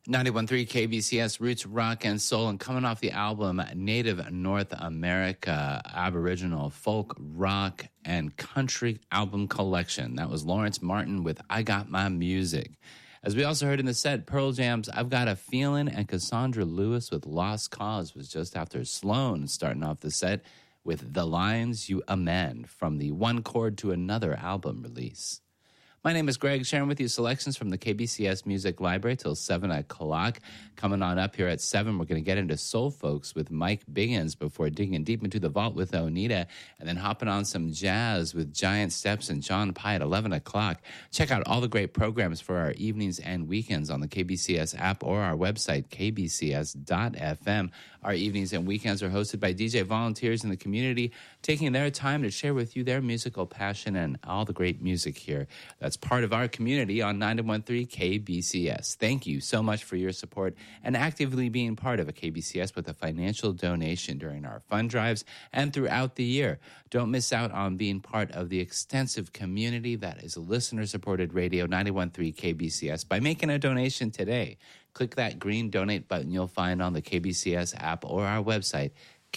91.3 KBCS Roots Rock and Soul, and coming off the album Native North America Aboriginal Folk Rock and Country Album Collection. That was Lawrence Martin with I Got My Music. As we also heard in the set, Pearl Jam's I've Got a Feeling and Cassandra Lewis with Lost Cause was just after Sloan starting off the set with The Lines You Amend from the One Chord to Another album release. My name is Greg, sharing with you selections from the KBCS Music Library till 7 o'clock. Coming on up here at 7, we're going to get into Soul Folks with Mike Biggins before digging deep into the vault with Onita, and then hopping on some jazz with Giant Steps and John Pye at 11 o'clock. Check out all the great programs for our evenings and weekends on the KBCS app or our website, kbcs.fm. Our evenings and weekends are hosted by DJ volunteers in the community, taking their time to share with you their musical passion and all the great music here. That's part of our community on 91.3 KBCS. Thank you so much for your support and actively being part of a KBCS with a financial donation during our fund drives and throughout the year. Don't miss out on being part of the extensive community that is listener-supported radio 91.3 KBCS by making a donation today. Click that green donate button you'll find on the KBCS app or our website,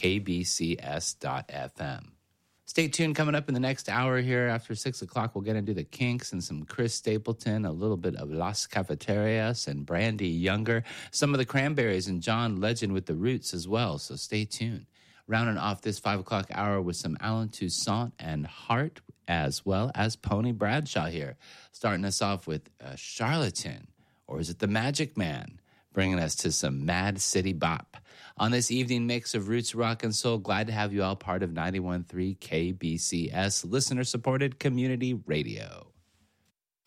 kbcs.fm. Stay tuned. Coming up in the next hour here after 6 o'clock, we'll get into the Kinks and some Chris Stapleton, a little bit of Las Cafeterias and Brandy Younger, some of the Cranberries and John Legend with the Roots as well, so stay tuned. Rounding off this 5 o'clock hour with some Alan Toussaint and Heart, as well as Pony Bradshaw here. Starting us off with Charlatan, or is it the Magic Man? Bringing us to some Mad City Bop. On this evening mix of Roots Rock and Soul, glad to have you all part of 91.3 KBCS, listener-supported community radio.